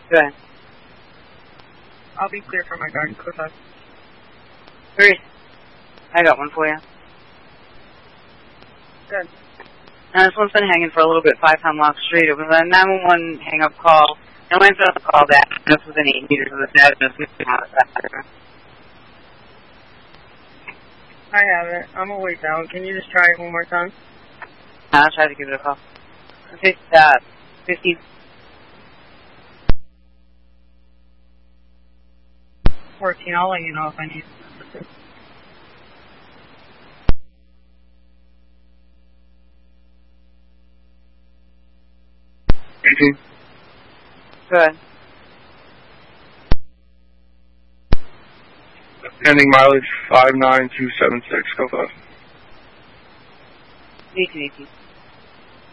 Go ahead. I'll be clear for my guard. Go ahead. Three. I got one for you. Good. Now, this one's been hanging for a little bit, 5 Hemlock Street. It was a 911 hang-up call. No one answered the call back. This was within 8 meters of the dead. I have it. I'm away down. Can you just try it one more time? I'll try to give it a call. 50. 14. I'll let you know if I need assistance. Go ahead. Ending mileage 59276. Go ahead. 18.